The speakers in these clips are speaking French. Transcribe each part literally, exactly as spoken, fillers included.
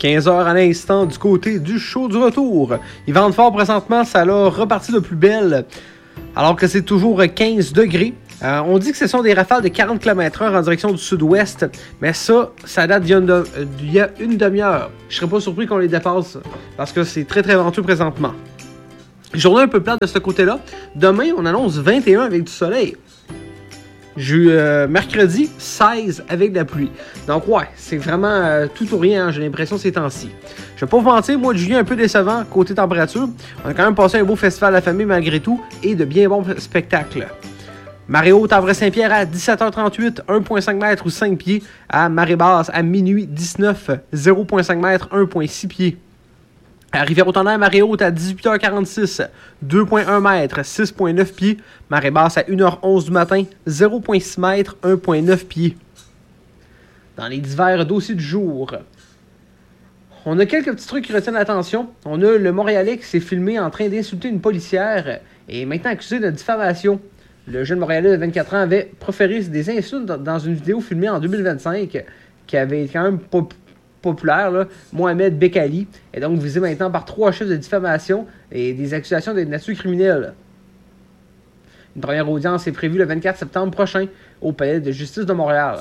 quinze heures à l'instant du côté du show du retour. Ils vendent fort présentement, ça l'a reparti de plus belle, alors que c'est toujours quinze degrés. Euh, on dit que ce sont des rafales de quarante kilomètres heure en direction du sud-ouest, mais ça, ça date d'il y a une, de, d'il y a une demi-heure. Je serais pas surpris qu'on les dépasse, parce que c'est très très venteux présentement. Journée un peu plate de ce côté-là. Demain, on annonce vingt et un avec du soleil. J'ai euh, mercredi, seize avec de la pluie. Donc ouais, c'est vraiment euh, tout ou rien, hein, j'ai l'impression ces temps-ci. Je vais pas vous mentir, mois de juillet un peu décevant côté température. On a quand même passé un beau festival à la famille malgré tout et de bien bons spectacles. Marée haute à Vrai-Saint-Pierre à dix-sept heures trente-huit, un virgule cinq mètres ou cinq pieds. À marée basse à minuit dix-neuf, zéro virgule cinq mètres, un virgule six pieds. À Rivière-au-Tonnerre, marée haute à dix-huit heures quarante-six, deux virgule un mètres, six virgule neuf pieds. Marée basse à une heure onze du matin, zéro virgule six mètres, un virgule neuf pieds. Dans les divers dossiers du jour, on a quelques petits trucs qui retiennent l'attention. On a le Montréalais qui s'est filmé en train d'insulter une policière et est maintenant accusé de diffamation. Le jeune Montréalais de vingt-quatre ans avait proféré des insultes dans une vidéo filmée en deux mille vingt-cinq qui avait été quand même pop- populaire, là, Mohamed Bekali, est donc visé maintenant par trois chefs de diffamation et des accusations de nature criminelle. Une première audience est prévue le vingt-quatre septembre prochain au Palais de justice de Montréal.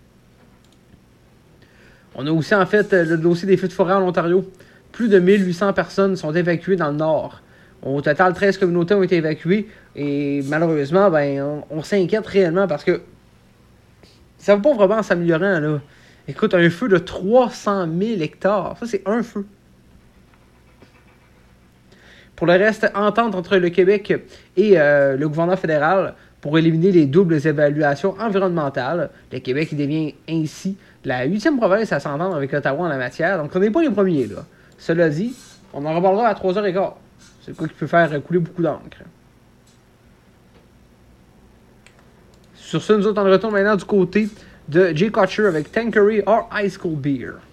On a aussi en fait le dossier des feux de forêt en Ontario. Plus de mille huit cents personnes sont évacuées dans le nord. Au total, treize communautés ont été évacuées et malheureusement, ben, on, on s'inquiète réellement parce que ça va pas vraiment s'améliorer, là. Écoute, un feu de trois cent mille hectares, ça c'est un feu. Pour le reste, entente entre le Québec et euh, le gouvernement fédéral pour éliminer les doubles évaluations environnementales. Le Québec devient ainsi la huitième province à s'entendre avec Ottawa en la matière, donc on n'est pas les premiers, là. Cela dit, on en reparlera à trois heures quinze. C'est quoi qui peut faire couler beaucoup d'encre. Sur ce, nous autres, on retourne maintenant du côté de Jay Kutcher avec Tanqueray or High School Beer.